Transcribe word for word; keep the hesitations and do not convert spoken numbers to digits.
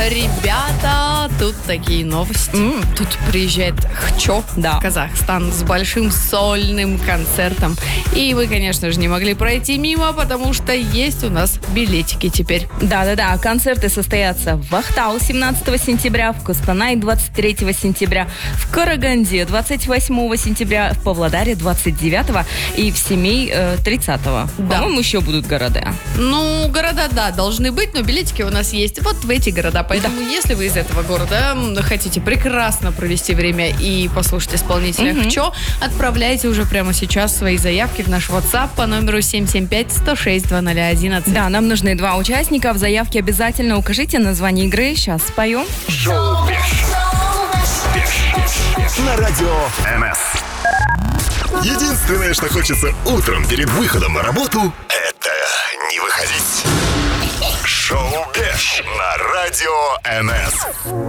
Ребята, тут такие новости. М. Тут приезжает Хчо, Да. Казахстан, с большим сольным концертом. И мы, конечно же, не могли пройти мимо, потому что есть у нас билетики теперь. Да-да-да, концерты состоятся в Ахтау семнадцатого сентября, в Костанай двадцать третьего сентября, в Караганде двадцать восьмого сентября, в Павлодаре двадцать девятого и в Семей э, тридцатого. Да. По-моему, еще будут города. Ну, города, да, должны быть, но билетики у нас есть вот в эти города. Поэтому, если вы из этого города м, хотите прекрасно провести время и послушать исполнителя Мгм. Хчо, отправляйте уже прямо сейчас свои заявки в наш WhatsApp по номеру семь семь пять сто шесть два ноль один. Да, нам нужны два участника. В заявке обязательно укажите название игры. Сейчас споем. Шоу на радио эн эс. Единственное, что хочется утром перед выходом на работу, это не выходить. Шоу Беш на радио эн эс.